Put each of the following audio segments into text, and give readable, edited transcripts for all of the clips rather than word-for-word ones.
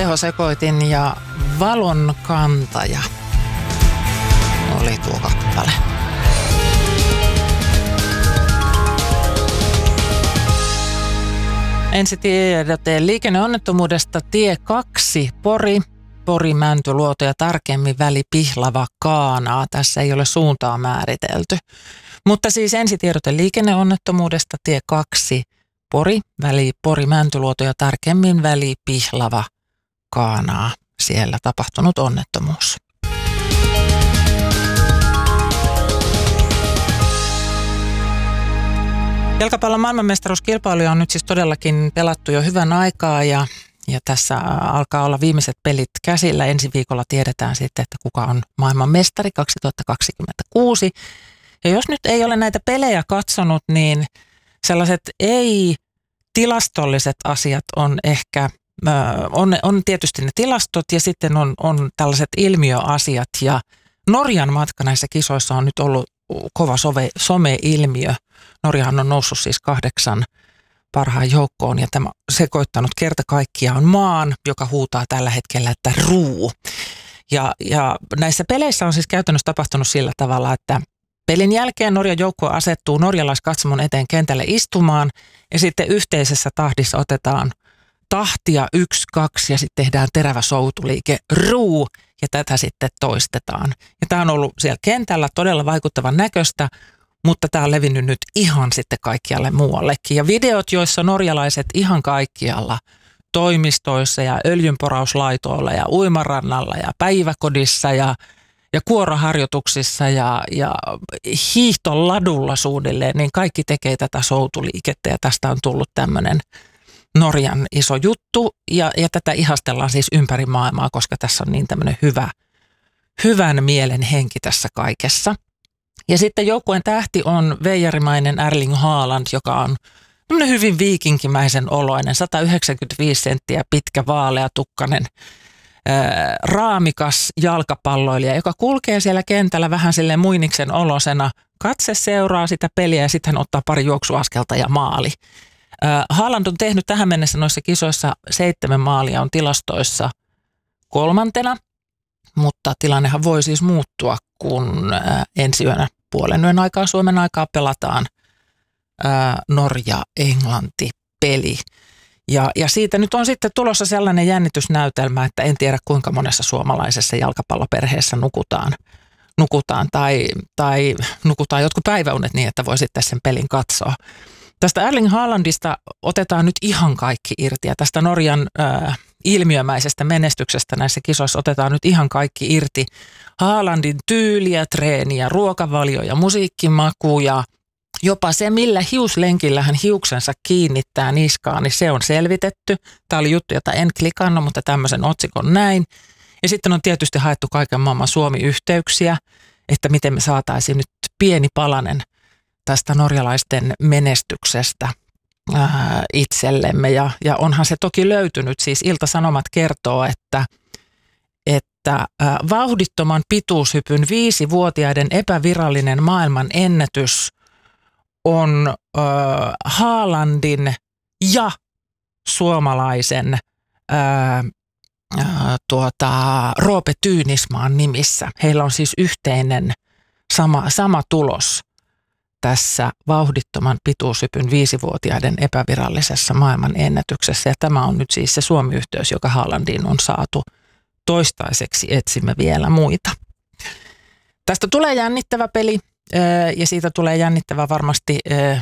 tehosekoitin ja Valon kantaja oli tuo kappale. Ensitiedote liikenneonnettomuudesta tie 2 Pori, Mäntyluoto ja tarkemmin väli Pihlava-Kaanaa. Tässä ei ole suuntaa määritelty. Mutta siis ensitiedote liikenneonnettomuudesta tie 2 väli Pori, Mäntyluoto ja tarkemmin väli Pihlava-Kaanaa. Siellä tapahtunut onnettomuus. Jalkapallon maailmanmestaruuskilpailuja on nyt siis todellakin pelattu jo hyvän aikaa ja tässä alkaa olla viimeiset pelit käsillä. Ensi viikolla tiedetään sitten, että kuka on maailmanmestari 2026. Ja jos nyt ei ole näitä pelejä katsonut, niin sellaiset ei-tilastolliset asiat on ehkä, on tietysti ne tilastot ja sitten on tällaiset ilmiöasiat. Ja Norjan matka näissä kisoissa on nyt ollut kova some-ilmiö. Norjahan on noussut siis 8 parhaan joukkoon ja tämä sekoittanut kerta kaikkiaan maan, joka huutaa tällä hetkellä, että ruu. Ja näissä peleissä on siis käytännössä tapahtunut sillä tavalla, että pelin jälkeen Norjan joukko asettuu norjalaiskatsomon eteen kentälle istumaan ja sitten yhteisessä tahdissa otetaan tahtia 1, 2 ja sitten tehdään terävä soutuliike ruu ja tätä sitten toistetaan. Ja tämä on ollut siellä kentällä todella vaikuttavan näköistä, mutta tämä on levinnyt nyt ihan sitten kaikkialle muuallekin. Ja videot, joissa norjalaiset ihan kaikkialla toimistoissa ja öljynporauslaitoilla ja uimarannalla ja päiväkodissa ja kuoroharjoituksissa ja hiihtoladulla suunnilleen, niin kaikki tekee tätä soutuliikettä ja tästä on tullut tämmöinen Norjan iso juttu ja tätä ihastellaan siis ympäri maailmaa, koska tässä on niin tämmöinen hyvän mielen henki tässä kaikessa. Ja sitten joukkueen tähti on veijarimainen Erling Haaland, joka on hyvin viikinkimäisen oloinen, 195 senttiä pitkä, vaaleatukkainen, raamikas jalkapalloilija, joka kulkee siellä kentällä vähän silleen muiniksen olosena. Katse seuraa sitä peliä ja sitten hän ottaa pari juoksuaskelta ja maali. Haaland on tehnyt tähän mennessä noissa kisoissa 7 maalia, on tilastoissa 3. Mutta tilannehan voi siis muuttua, kun ensi yönä puolen yön aikaa Suomen aikaa pelataan Norja-Englanti-peli. Ja siitä nyt on sitten tulossa sellainen jännitysnäytelmä, että en tiedä kuinka monessa suomalaisessa jalkapalloperheessä nukutaan tai nukutaan jotkut päiväunet niin, että voi sitten sen pelin katsoa. Tästä Erling Haalandista otetaan nyt ihan kaikki irti ja tästä Norjan ilmiömäisestä menestyksestä näissä kisoissa otetaan nyt ihan kaikki irti. Haalandin tyyliä, treeniä, ruokavalio ja musiikkimaku ja jopa se, millä hiuslenkillä hän hiuksensa kiinnittää niskaan, niin se on selvitetty. Tämä oli juttu, jota en klikannut, mutta tämmöisen otsikon näin. Ja sitten on tietysti haettu kaiken maailman Suomi-yhteyksiä, että miten me saataisiin nyt pieni palanen tästä norjalaisten menestyksestä itsellemme. Ja onhan se toki löytynyt. Siis Ilta-Sanomat kertoo, että vauhdittoman pituushypyn 5-vuotiaiden epävirallinen maailman ennätys on Haalandin ja suomalaisen Roope Tyynismaan nimissä. Heillä on siis yhteinen sama tulos tässä vauhdittoman pituushypyn 5-vuotiaiden epävirallisessa maailman ennätyksessä. Ja tämä on nyt siis se Suomi-yhteys, joka Haalandiin on saatu. Toistaiseksi etsimme vielä muita. Tästä tulee jännittävä peli ja siitä tulee jännittävä varmasti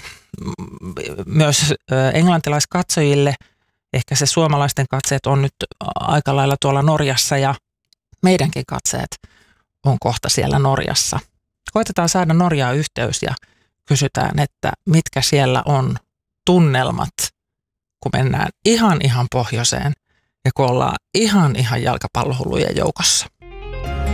myös englantilaiskatsojille. Ehkä se suomalaisten katseet on nyt aika lailla tuolla Norjassa ja meidänkin katseet on kohta siellä Norjassa. Koitetaan saada Norjaan yhteys ja kysytään, että mitkä siellä on tunnelmat, kun mennään ihan pohjoiseen ja kun ollaan ihan jalkapallohullujen joukossa.